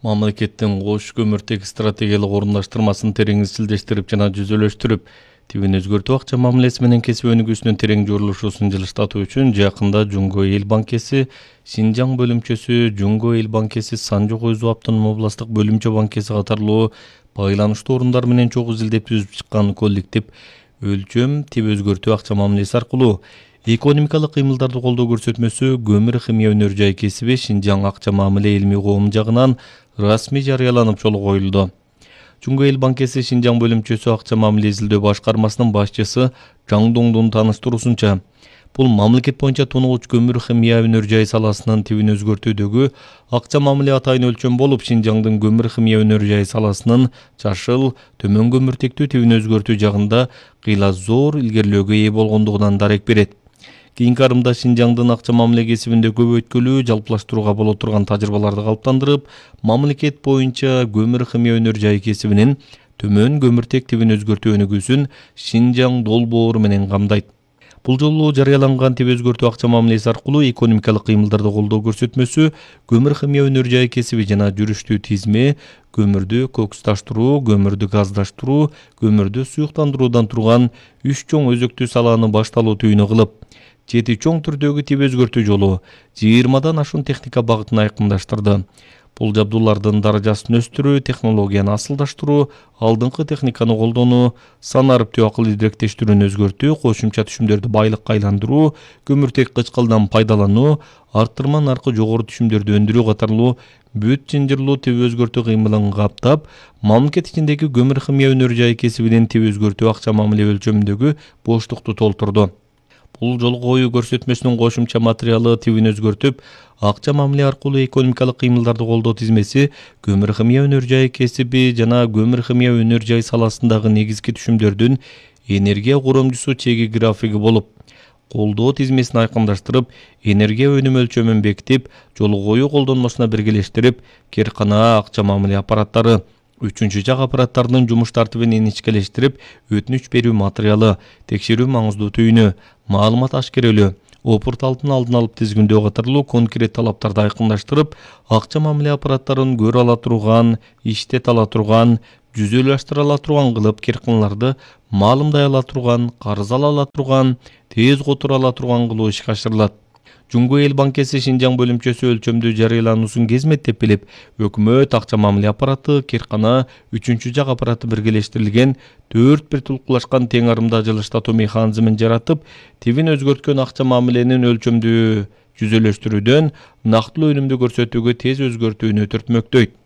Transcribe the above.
Мамлекеттин кош көмүртек стратегиялык орундаштырмасын тереңизчилдештирип жана жүзөлөштүрүп, тибин өзгөртүү акча мамилеси менен кесип өнүгүүсүнүн терең журулушусун жылыштатуу үчүн жакында Жумго Эл банкеси Синжаң бөлүмчөсү, Жумго Эл банкеси Санжу-Койзу автономдук областык бөлүмчө банкеси катарлуу байланыштуу орундар менен чогуу изилдеп түзүп чыккан коллектив өлчөм тип өзгөртүү акча мамилеси аркылуу экономикалык кыймылдарды колдоо көрсөтмөсү көмүр химия өнөр жай кесиби Шинжаң акча мамиле илмий коому жагынан расмий жарыяланып жолго коюлду. Жумго Эл банкеси Шинжаң бөлүмчөсү акча мамиле изилдөө башкармасынын башчысы Жаң Доңдун тааныштыруусунча, бул мамлекет боюнча тоногуч көмүр химия өнөр жай саласынын тибин өзгөртүүдөгү акча мамиле атайын өлчөм болуп, Шинжаңдын көмүр химия өнөр жай саласынын жашыл, төмөн көмүртектүү тибин өзгөртүү жагында кыйла зор илгерилөөгө ээ болгондугунан дарек берет. Кийинки арымда Шинжаңдын акча мамиле кесибинде көбөйткүлүү, жалпылаштырууга боло турган тажрыйбаларды калыптандырып, мамлекет боюнча көмүр химия өнөр жай кесибинин төмөн көмүртек тибин өзгөртүү өнүгүүсүн Шинжаң долбоору менен камдайт. Бул жолу жарыяланган тип өзгөртүү акча мамилеси аркылуу экономикалык кыймылдарды колдоо көрсөтмөсү көмүр химия өнөр жай кесиби жана жүрүштүү тизме көмүрдү кокусташтыруу, көмүрдү газдаштыруу, көмүрдү суюктандыруудан турган 3 чоң өзөктүү салааны башталуу түйүнү кылып, 7 чоң түрдөгү тип өзгөртүү жолу 20дан ашуун техника багытын айкындаштырды. Бул жабдуулардын даражасын өстүрүү, технологияны асылдаштыруу, алдыңкы техниканы колдонуу, сан арыптуу акыл идиректештирүүнү өзгөртүү, кошумча түшүмдөрдү байлыкка айландыруу, көмүртек кычкылдан пайдалануу, арттырма наркы жогору түшүмдөрдү өндүрүү катарлуу бүт жынжырлуу тип өзгөртүү кыймылын каптап, мамлекет ичиндеги көмүр химия өнөр жай кесибинин тип өзгөртүү акча мамиле өлчөмүндөгү боштукту толтурду. Бул жол коюу көрсөтмөсүнүн кошумча материалы тибин өзгөртүп, акча мамиле аркылуу экономикалык кыймылдарды колдоо тизмеси, көмүр химия өнөр жай кесиби жана көмүр химия өнөр жай саласындагы негизги түшүмдөрдүн энергия коромчусу чеги графиги болуп, колдоо тизмесин айкындаштырып, энергия өнүм өлчөмүн бекитип, жол коюу колдонмосуна биргелештирип, керканаа акча мамиле аппараттары, үчүнчү жак аппараттардын жумуш тартибин иничкелештирип, өтүнүч берүү материалы, текшерүү маңыздуу түйүнү, маалымат ашкерелөө, опурталтын алдын алып тизгиндөө катарлуу конкрет талаптарды айкындаштырып, акча мамиле аппараттарын көрө ала турган, иштете ала турган, жүзөлөштүрө ала турган кылып, керканаларды маалымдай ала турган, карыз ала турган, тез которо ала турган кылуу ишке ашырылат. Жумго Эл банкеси Шинжаң бөлүмчөсү өлчөмдүү жарыялануусун кезметтеп билип, өкмөт, акча мамиле аппараты, керкана, үчүнчү жак аппараты биргелештирилген 4 бир тулкулашкан тең арымда жылыштатуу механизмин жаратып, тибин өзгөрткөн акча мамиленин өлчөмдүү жүзөлөштүрүүдөн нактылуу өнүмдү көрсөтүүгө тез өзгөртүүнү түртмөктөйт.